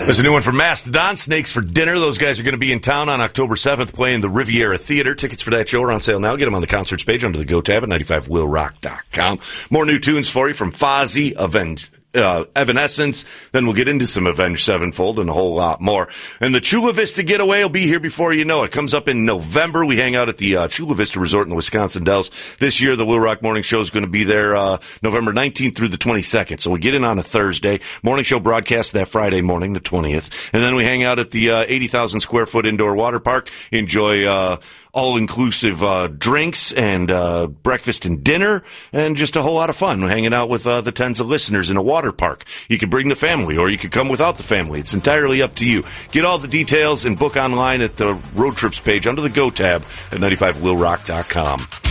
There's a new one for Mastodon, Snakes for Dinner. Those guys are going to be in town on October 7th playing the Riviera Theater. Tickets for that show are on sale now. Get them on the concerts page under the Go tab at 95willrock.com. More new tunes for you from Fozzy, Evanescence. Then we'll get into some Avenged Sevenfold and a whole lot more. And the Chula Vista Getaway will be here before you know it. Comes up in November. We hang out at the Chula Vista Resort in the Wisconsin Dells. This year, the Will Rock Morning Show is going to be there November 19th through the 22nd. So we get in on a Thursday. Morning show broadcast that Friday morning, the 20th. And then we hang out at the 80,000 square foot indoor water park. Enjoy all-inclusive drinks and breakfast and dinner, and just a whole lot of fun hanging out with the tens of listeners in a water park. You could bring the family, or you could come without the family. It's entirely up to you. Get all the details and book online at the road trips page under the Go tab at 95willrock.com.